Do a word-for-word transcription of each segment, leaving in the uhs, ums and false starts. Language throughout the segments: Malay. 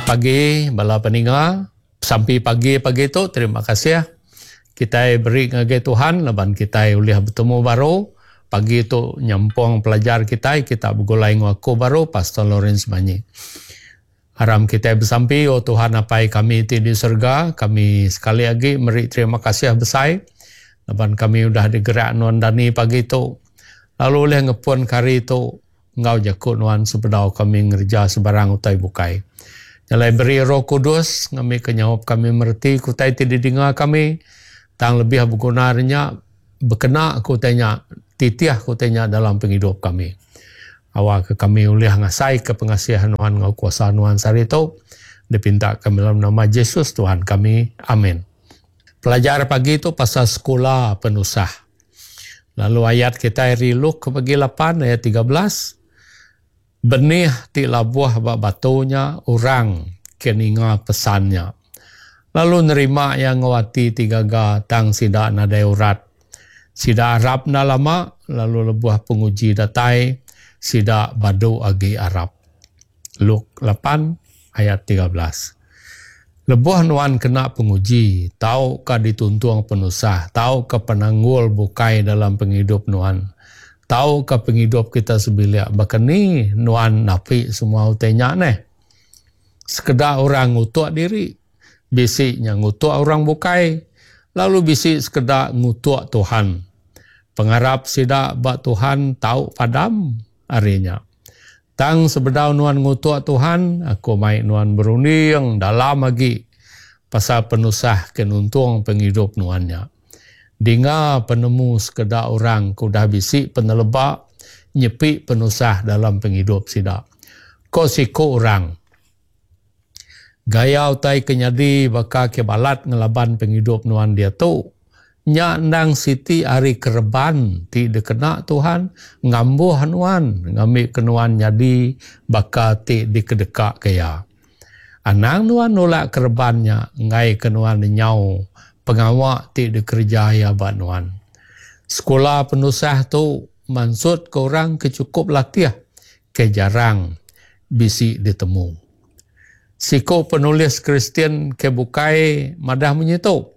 Selamat pagi bala peninga. Sampai pagi-pagi tu terima kasih kita beri ngage Tuhan laban kita boleh bertemu baru. Pagi tu nyampung pelajar kita kita bergulai ngaku baru Pastor Lawrence Manyi. Haram kita bersampai oh Tuhan apai kami ti di surga, kami sekali lagi beri terima kasih besar. Laban kami udah digerak nuan dani pagi tu. Lalu oleh ngepun kari tu ngau jakut nuan sepedau kami ngerja sebarang utai bukai. Jalai beri Roh Kudus kami kenyawap kami merti kutai ti didengar kami tang lebih bergunanya berkena kutanya titiah kutanya dalam penghidup kami. Awak ke kami oleh ngasai ke pengasihan Tuhan ngau kuasa Tuhan sari tu dipinta kami dalam nama Yesus Tuhan kami. Amin. Pelajar pagi itu pasal sekolah penusah. Lalu ayat kita dari Luk bagi lapan ayat tiga belas. Benih ti labuah bak batunya orang keninga pesannya. Lalu nerima yang ngawati tiga ga tang sida nadai urat. Sida Arab na lama lalu lebuah penguji datai sida badu agi Arab. Luk lapan ayat tiga belas. Lebuah nuan kena penguji, tahu ka dituntung penusah, tahu ka penanggul bukai dalam penghidup nuan. Tahu ke penghidup kita sebilik. Bahkan ni nuan napi semua utenya ni. Sekedar orang ngutuk diri. Bisiknya ngutuk orang bukai. Lalu bisik sekedar ngutuk Tuhan. Pengharap sidak bak Tuhan tahu padam harinya. Tang sebedau nuan ngutuk Tuhan. Aku main nuan berunding dalam lagi. Pasal penusah kenuntung penghidup nuannya. Dengar penemu sekedar orang kudah bisik penelebak nyepik penusah dalam penghidup sidak. Ko siko orang. Gaya utai kenyadi baka kebalat ngelaban penghidup nuan dia tu. Nya nang siti hari kereban ti dekena Tuhan ngambuh nuan ngambil kenuan nyadi baka ti dikedekak kaya. Anang nuan nolak kerebannya ngai kenuan nyau. Pengawak ti dikerja ya banuan. Sekolah penusah tu maksud ke orang kecukup latih ke jarang bisi ditemu. Siko penulis Kristian ke bukai madah menyetu.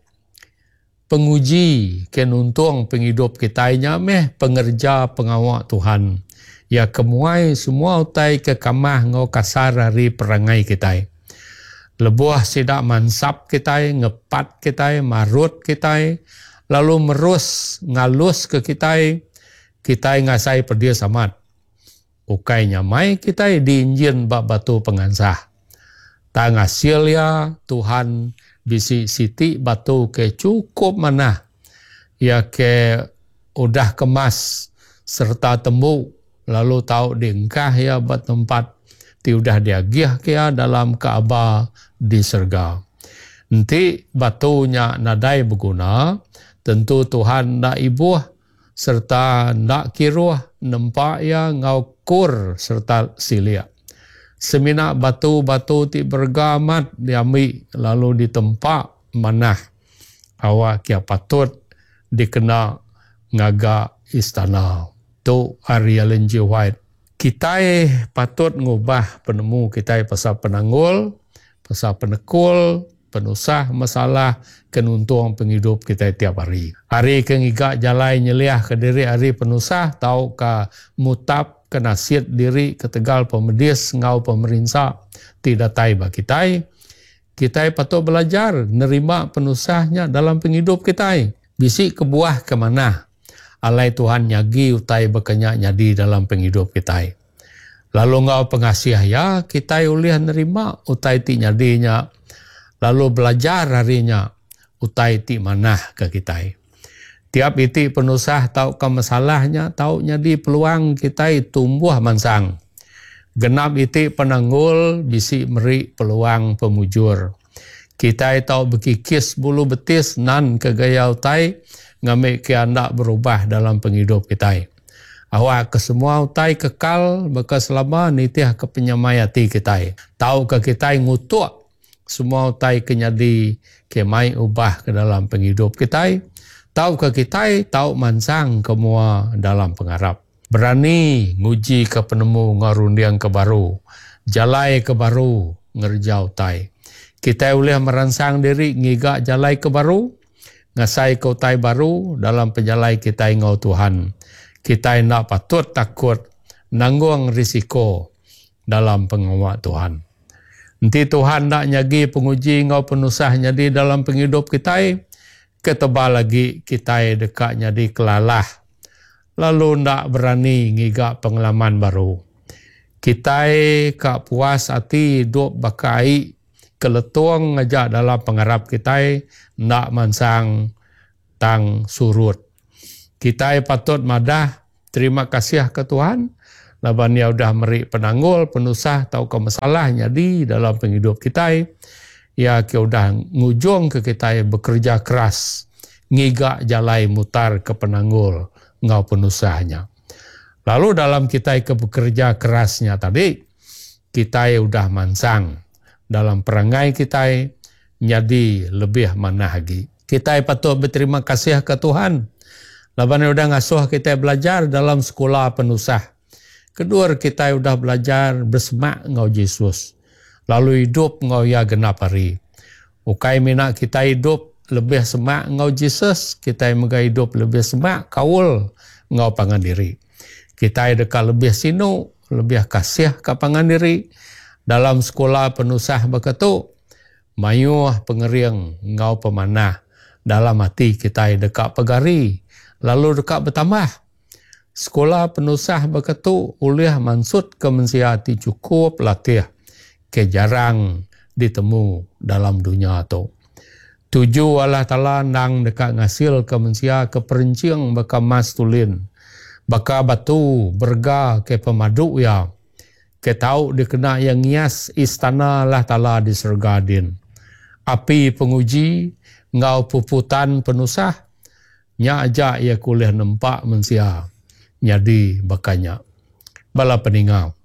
Penguji ke nuntung penghidup kitanya meh pengerja pengawak Tuhan. Ya kemuai semua utai ke kamah ngau kasar hari perangai kita. Lebuah sidak mansap kita, ngepat kita, marut kita, lalu merus ngalus ke kita, kita ngasai perdia samat. Ukai nyamai kita diinjin bak batu pengansah. Tak ngasil ya Tuhan bisi siti batu ke cukup mana. Ya ke udah kemas serta temu, lalu tahu diengkah ya bat tempat. Ti udah diagih kia dalam Kaabah di surga. Nanti batunya nadai berguna, tentu Tuhan nak ibuh serta nak kiruh nempak ya ngaukur serta silia. Seminak batu-batu ti bergamat diambil lalu ditempak manah. Awak kia patut dikena ngaga istana. Tu hari Ellen G. White. Kita patut ngubah penemu kita pasal penanggul, pasal penekul, penusah masalah kenuntung penghidup kita tiap hari. Hari kengigak jalai nyeliah ke diri hari penusah, tahu ka mutap ke nasihat diri ke tegal pemedis ngau pemerintah tidak tai bagi kita. Kita patut belajar nerima penusahnya dalam penghidup kita. Bisik ke buah ke mana? Alai Tuhan nyagi utai berkenyak nyadi dalam penghidup kita. Lalu ngau pengasih ya, kita boleh nerima utai ti nyadinya. Lalu belajar harinya utai ti manah ke kita. Tiap iti penusah tahu ke masalahnya, tahu nyadi peluang kita tumbuh mansang. Genap iti penanggul bisi meri peluang pemujur. Kita tahu berkikis bulu betis nan ke gaya utai. Ngambil kehendak berubah dalam penghidup kita. Awak ke semua utai kekal bekas selama nitiah ke penyamayati kita. Tahu ke kita ngutuk semua utai kenyadi kemai ubah ke dalam penghidup kita. Tahu ke kita tahu mansang kemua dalam pengharap. Berani nguji ke penemu ngarundiang ke baru. Jalai ke baru. ngerjau tai. Kita boleh merangsang diri ngigak jalai ke baru, ngasai ke utai baru dalam penjalai kita ngau Tuhan. Kita nak patut takut nanggung risiko dalam pengawal Tuhan. Nanti Tuhan nak nyagi penguji ngau penusah jadi dalam penghidup kita, ketebal lagi kita dekat jadi kelalah. Lalu nak berani ngigak pengalaman baru. Kita kak puas hati duk bakai keletuang aja dalam pengharap kita nak mansang tang surut. Kita patut madah terima kasih ke Tuhan. Laban dia udah meri penanggul, penusah tahu ke masalah jadi dalam penghidup kita. Ya kita udah ngujung ke kita bekerja keras. Ngigak jalai mutar ke penanggul ngau penusahnya. Lalu dalam kita ke bekerja kerasnya tadi, kita udah mansang. Dalam perangai kita jadi lebih mana lagi. Kita patut berterima kasih ke Tuhan. Laban udah ngasuh kita belajar dalam sekolah penusah. Kedua kita udah belajar bersemak ngau Yesus. Lalu hidup ngau ya genap hari. Ukai minak kita hidup lebih semak ngau Yesus. Kita mega hidup lebih semak kaul ngau pangan diri. Kita dekat lebih sinu, lebih kasih ke pangan diri. Dalam sekolah penusah begitu, mayuh pengeriang ngau pemanah. Dalam hati kita dekat pegari, lalu dekat bertambah. Sekolah penusah begitu oleh maksud ke mensiati cukup latih ke jarang ditemu dalam dunia tu. Tuju Allah Ta'ala nang dekat ngasil ke mensia ke perinciang baka mas tulin. Baka batu berga ke pemadu ya. Ke tahu dikena yang ngias istana Allah Ta'ala di Sergadin. Api penguji ngau puputan penusah. Nya aja ia kuliah nempak mensia. Jadi bakanya bala peningau.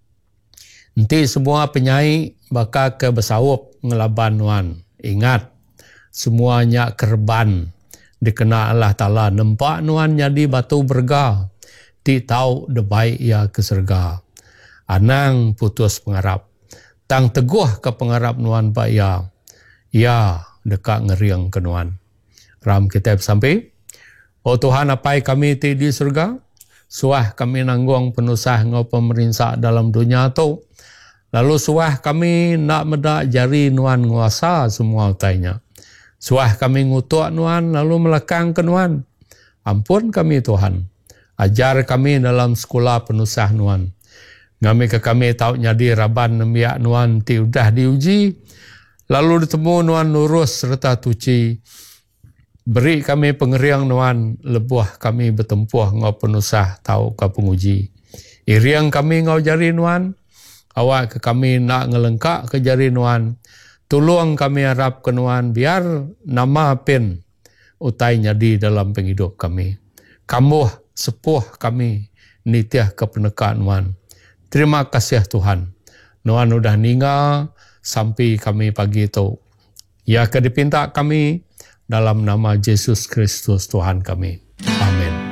Nanti semua penyai baka ke besawup ngelaban wan. Ingat semuanya kerban dikena Allah Ta'ala nempak nuan jadi batu berga. Ti tahu debai ia keserga. Anang putus pengharap. Tang teguh ke pengharap nuan pak ia. Ya dekat ngeriang ke nuan. Ram kitab sampai. Oh Tuhan apai kami ti di surga. Suah kami nanggung penusah ngau pemerintah dalam dunia tu. Lalu suah kami nak medak jari nuan nguasa semua utainya. Suah kami ngutuk nuan lalu melekang ke nuan. Ampun kami Tuhan. Ajar kami dalam sekolah penusah nuan. Ngami ke kami tahu nyadi raban nemiak nuan ti udah diuji. Lalu ditemu nuan lurus serta tuci. Beri kami pengeriang nuan, lebuah kami bertempuh ngau penusah tahu ke penguji. Iriang kami ngau jari nuan, awak ke kami nak ngelengkak ke jari nuan. Tolong kami harap ke nuan biar nama pen utai nyadi dalam penghidup kami. Kamu sepuh kami nitiah ke penekan nuan. Terima kasih Tuhan. Nuan udah ninggal sampai kami pagi itu. Ya ke dipinta kami dalam nama Yesus Kristus Tuhan kami.